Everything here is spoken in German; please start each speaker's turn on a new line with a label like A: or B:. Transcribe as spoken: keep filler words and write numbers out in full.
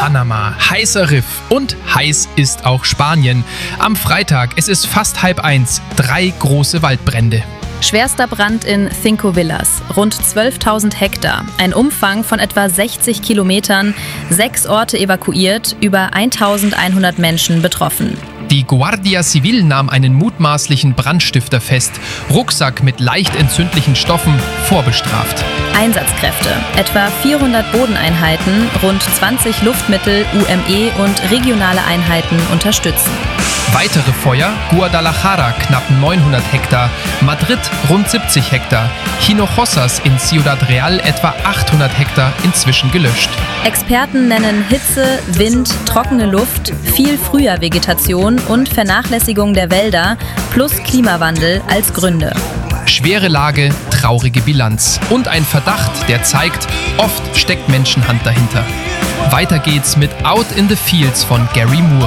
A: Panama, heißer Riff und heiß ist auch Spanien. Am Freitag, es ist fast halb eins, drei große Waldbrände.
B: Schwerster Brand in Cinco Villas, rund zwölftausend Hektar, ein Umfang von etwa sechzig Kilometern, sechs Orte evakuiert, über eintausendeinhundert Menschen betroffen.
A: Die Guardia Civil nahm einen mutmaßlichen Brandstifter fest, Rucksack mit leicht entzündlichen Stoffen, vorbestraft.
B: Einsatzkräfte, etwa vierhundert Bodeneinheiten, rund zwanzig Luftmittel, U M E und regionale Einheiten unterstützen.
A: Weitere Feuer: Guadalajara knapp neunhundert Hektar, Madrid rund siebzig Hektar, Hinojosas in Ciudad Real etwa achthundert Hektar inzwischen gelöscht.
B: Experten nennen Hitze, Wind, trockene Luft, viel Frühjahrvegetation und Vernachlässigung der Wälder plus Klimawandel als Gründe.
A: Schwere Lage, traurige Bilanz und ein Verdacht, der zeigt, oft steckt Menschenhand dahinter. Weiter geht's mit Out in the Fields von Gary Moore.